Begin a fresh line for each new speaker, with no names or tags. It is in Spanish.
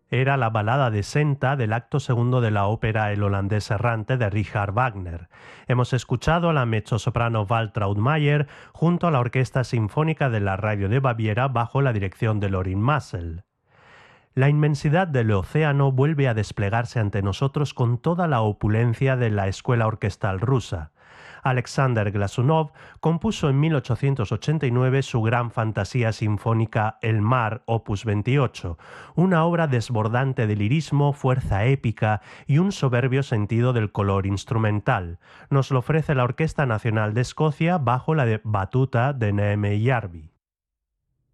Era la balada de Senta del acto segundo de la ópera El holandés errante de Richard Wagner. Hemos escuchado a la mezzosoprano Waltraud Mayer junto a la Orquesta Sinfónica de la Radio de Baviera bajo la dirección de Lorin Maazel. La inmensidad del océano vuelve a desplegarse ante nosotros con toda la opulencia de la escuela orquestal rusa. Alexander Glasunov compuso en 1889 su gran fantasía sinfónica El mar, opus 28, una obra desbordante de lirismo, fuerza épica y un soberbio sentido del color instrumental. Nos lo ofrece la Orquesta Nacional de Escocia bajo la batuta de Neeme Järvi.